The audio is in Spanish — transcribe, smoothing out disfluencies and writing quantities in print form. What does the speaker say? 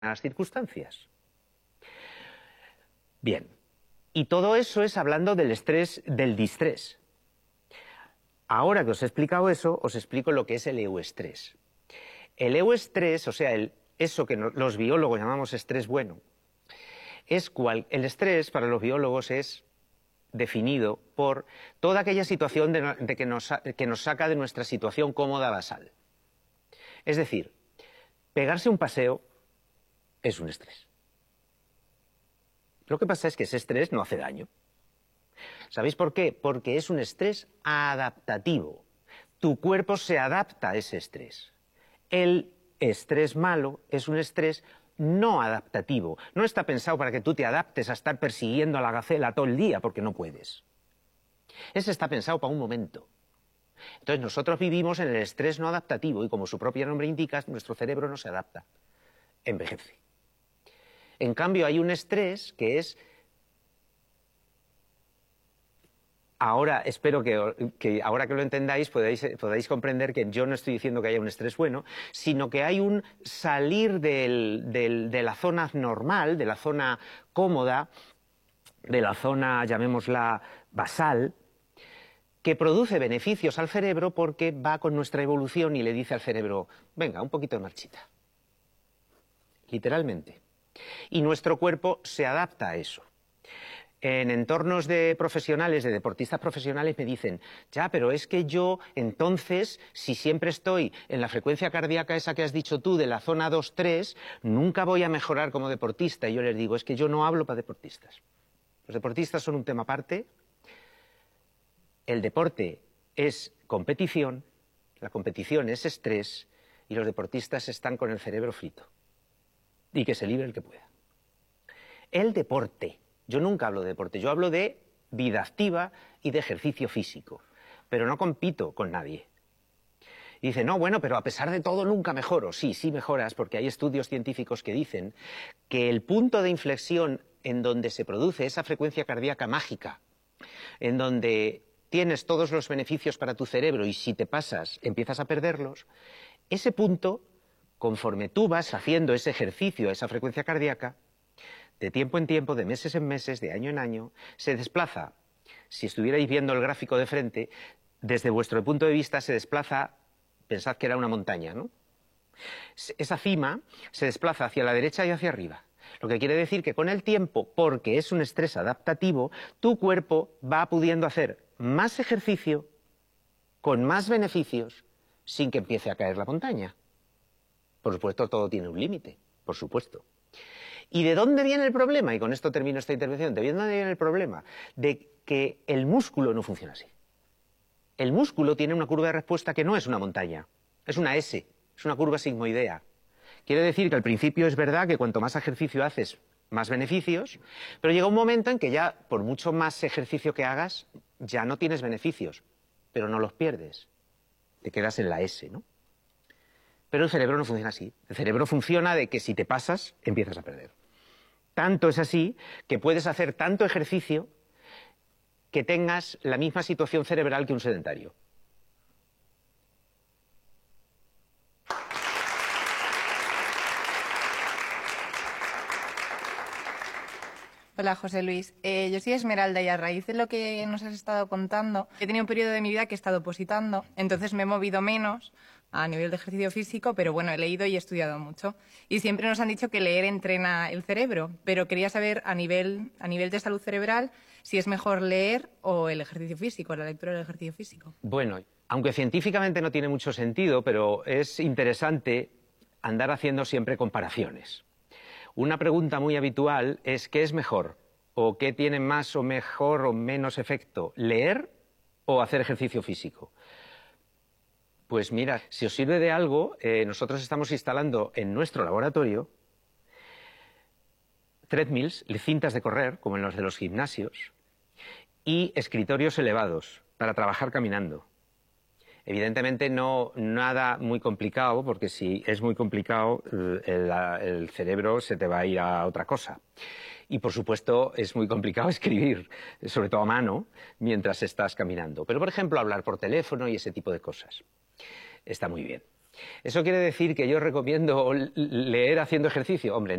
determinadas circunstancias. Bien, y todo eso es hablando del estrés, del distrés. Ahora que os he explicado eso, os explico lo que es el euestrés. El euestrés, o sea, eso que los biólogos llamamos estrés bueno, el estrés para los biólogos es definido por toda aquella situación que nos saca de nuestra situación cómoda basal. Es decir, pegarse un paseo es un estrés. Lo que pasa es que ese estrés no hace daño. ¿Sabéis por qué? Porque es un estrés adaptativo. Tu cuerpo se adapta a ese estrés. El estrés malo es un estrés no adaptativo. No está pensado para que tú te adaptes a estar persiguiendo a la gacela todo el día, porque no puedes. Ese está pensado para un momento. Entonces nosotros vivimos en el estrés no adaptativo y, como su propio nombre indica, nuestro cerebro no se adapta, envejece. En cambio, hay un estrés que es... Ahora, espero que ahora que lo entendáis podáis comprender que yo no estoy diciendo que haya un estrés bueno, sino que hay un salir de la zona normal, de la zona cómoda, de la zona, llamémosla, basal, que produce beneficios al cerebro porque va con nuestra evolución y le dice al cerebro, venga, un poquito de marchita. Literalmente. Y nuestro cuerpo se adapta a eso. En entornos de profesionales, de deportistas profesionales, me dicen, ya, pero es que yo, entonces, si siempre estoy en la frecuencia cardíaca esa que has dicho tú, de la zona 2-3, nunca voy a mejorar como deportista. Y yo les digo, es que yo no hablo para deportistas. Los deportistas son un tema aparte. El deporte es competición, la competición es estrés, y los deportistas están con el cerebro frito. Y que se libre el que pueda. El deporte... Yo nunca hablo de deporte, yo hablo de vida activa y de ejercicio físico, pero no compito con nadie. Y dice, no, bueno, pero a pesar de todo nunca mejoro. Sí, sí mejoras, porque hay estudios científicos que dicen que el punto de inflexión en donde se produce esa frecuencia cardíaca mágica, en donde tienes todos los beneficios para tu cerebro y si te pasas empiezas a perderlos, ese punto, conforme tú vas haciendo ese ejercicio a esa frecuencia cardíaca, de tiempo en tiempo, de meses en meses, de año en año, se desplaza. Si estuvierais viendo el gráfico de frente, desde vuestro punto de vista se desplaza, pensad que era una montaña, ¿no? Esa cima se desplaza hacia la derecha y hacia arriba. Lo que quiere decir que con el tiempo, porque es un estrés adaptativo, tu cuerpo va pudiendo hacer más ejercicio, con más beneficios, sin que empiece a caer la montaña. Por supuesto, todo tiene un límite, por supuesto. ¿Y de dónde viene el problema? Y con esto termino esta intervención. ¿De dónde viene el problema? De que el músculo no funciona así. El músculo tiene una curva de respuesta que no es una montaña, es una S, es una curva sigmoidea. Quiere decir que al principio es verdad que cuanto más ejercicio haces, más beneficios, pero llega un momento en que ya, por mucho más ejercicio que hagas, ya no tienes beneficios, pero no los pierdes. Te quedas en la S, ¿no? Pero el cerebro no funciona así. El cerebro funciona de que si te pasas, empiezas a perder. Tanto es así que puedes hacer tanto ejercicio que tengas la misma situación cerebral que un sedentario. Hola, José Luis. Yo soy Esmeralda y a raíz de lo que nos has estado contando, he tenido un periodo de mi vida que he estado opositando, entonces me he movido menos a nivel de ejercicio físico, pero bueno, he leído y he estudiado mucho. Y siempre nos han dicho que leer entrena el cerebro, pero quería saber a nivel de salud cerebral si es mejor leer o el ejercicio físico, la lectura del ejercicio físico. Bueno, aunque científicamente no tiene mucho sentido, pero es interesante andar haciendo siempre comparaciones. Una pregunta muy habitual es ¿qué es mejor? ¿O qué tiene más o mejor o menos efecto? ¿Leer o hacer ejercicio físico? Pues mira, si os sirve de algo, nosotros estamos instalando en nuestro laboratorio treadmills, cintas de correr, como en los de los gimnasios, y escritorios elevados para trabajar caminando. Evidentemente no nada muy complicado, porque si es muy complicado el cerebro se te va a ir a otra cosa. Y por supuesto es muy complicado escribir, sobre todo a mano, mientras estás caminando. Pero por ejemplo hablar por teléfono y ese tipo de cosas está muy bien. ¿Eso quiere decir que yo recomiendo leer haciendo ejercicio? Hombre,